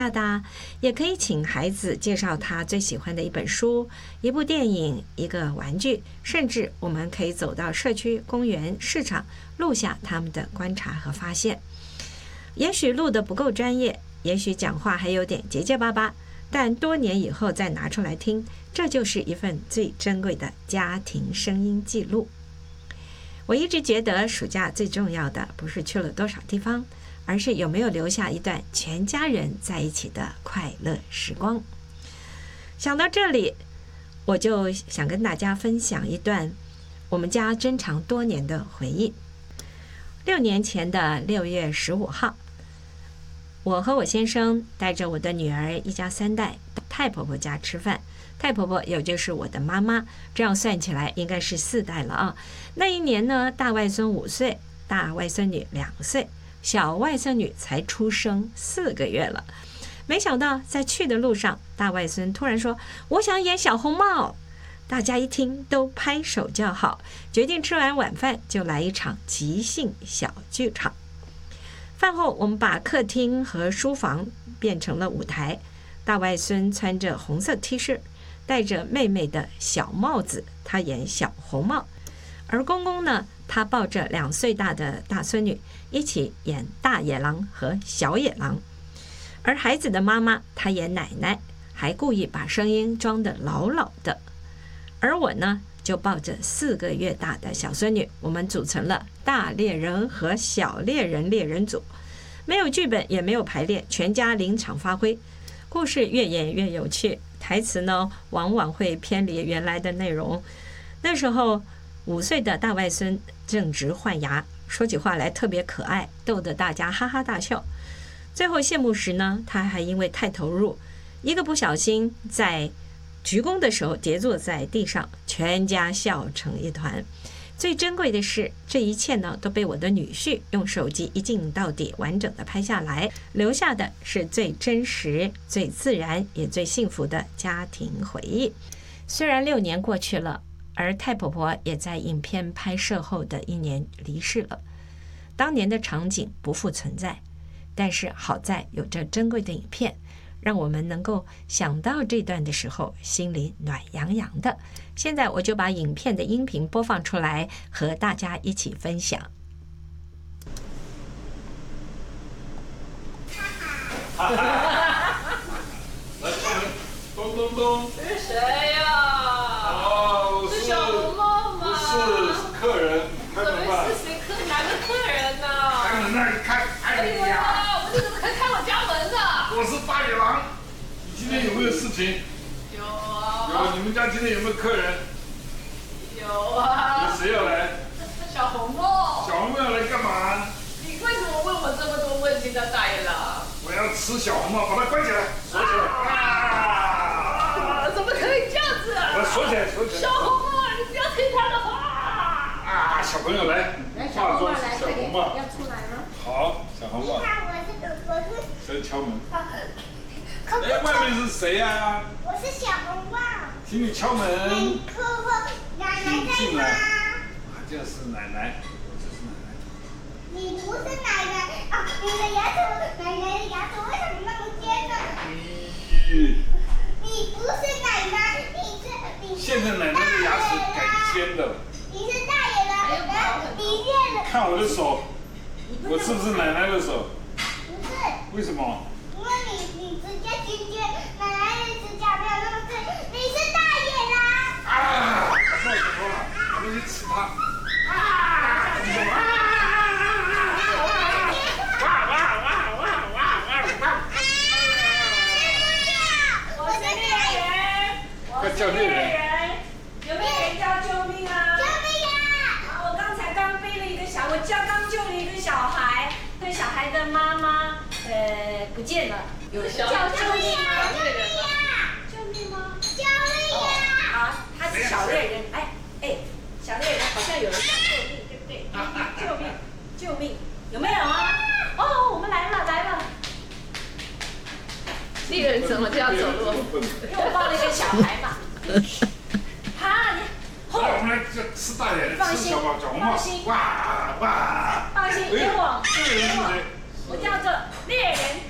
的，也可以请孩子介绍他最喜欢的一本书、一部电影、一个玩具，甚至我们可以走到社区、公园、市场，录下他们的观察和发现。也许录得不够专业，也许讲话还有点结结巴巴，但多年以后再拿出来听，这就是一份最珍贵的家庭声音记录。我一直觉得暑假最重要的不是去了多少地方，而是有没有留下一段全家人在一起的快乐时光。想到这里，我就想跟大家分享一段我们家珍藏多年的回忆。6年前的6月15号，我和我先生带着我的女儿一家3代到太婆婆家吃饭。太婆婆也就是我的妈妈，这样算起来应该是4代了啊。那一年呢，大外孙5岁，大外孙女2岁，小外孙女才出生4个月了。没想到在去的路上，大外孙突然说：“我想演小红帽。”大家一听都拍手叫好，决定吃完晚饭就来一场即兴小剧场。饭后，我们把客厅和书房变成了舞台。大外孙穿着红色 T 恤，戴着妹妹的小帽子，他演小红帽。而公公呢，他抱着2岁大的大孙女，一起演大野狼和小野狼。而孩子的妈妈，她演奶奶，还故意把声音装得老老的。而我呢，就抱着4个月大的小孙女，我们组成了大猎人和小猎人猎人组。没有剧本，也没有排练，全家临场发挥。故事越演越有趣，台词呢往往会偏离原来的内容。那时候5岁的大外孙正值换牙，说起话来特别可爱，逗得大家哈哈大笑。最后谢幕时呢，他还因为太投入，一个不小心在鞠躬的时候跌坐在地上，全家笑成一团。最珍贵的是，这一切呢都被我的女婿用手机一镜到底完整的拍下来，留下的是最真实、最自然也最幸福的家庭回忆。虽然6年过去了，而太婆婆也在影片拍摄后的1年离世了。当年的场景不复存在，但是好在有这珍贵的影片，让我们能够想到这段的时候，心里暖洋洋的。现在我就把影片的音频播放出来，和大家一起分享。 哈哈！来，咚咚咚！ 是谁呀？ 哦， 是小红帽吗？ 不是，是客人，开门吧。 是谁？哪个客人呢？ 开门那开， 哎呀，我这怎么可以开我家门呢？ 我是大野狼，你今天有没有事情？ 有啊。 有，你们家今天有没有客人？ 有啊。 有谁要来？ 小红帽。 小红帽要来干嘛？ 你为什么问我这么多问题呢，大野狼？ 我要吃小红帽，把它关起来，锁起来。 怎么可以这样子啊？ 我锁起来，锁起来。 小红帽，你不要听他的话。 啊，小朋友来，化妆是小红帽。 要出来吗？ 好，小红帽。谁敲门？哎，外面是谁呀？ 我是小红帽。 请你敲门。 奶奶在吗？ 这是奶奶，这是奶奶。 你不是奶奶啊！你的牙齿，奶奶的牙齿为什么那么尖呢？你不是奶奶，你是。 现在奶奶的牙齿改尖的。 你是大野狼，你练了。 看我的手，我是不是奶奶的手？ 不是。 为什么？ 因为你指甲尖尖，奶奶的指甲没有那么尖，你是大野狼。 啊！那什么？我们去吃它。啊！ 我是猎人， 快叫猎人！ 有没有人叫救命啊？ 救命啊！ 我刚背了一个刚救了一个小孩，这小孩的妈妈不见了，有叫救命吗？救命吗？ 救命啊！ 好，他是小猎人，小猎人好像有人叫救命，对不对？救命，有没有啊？哦，我们来了。猎人怎么这样走路？因为我抱了一个小孩嘛。好，你。 来，我们来吃大野人，吃小红帽。哇！ 放心，给我。 这个人是谁？ 我叫做猎人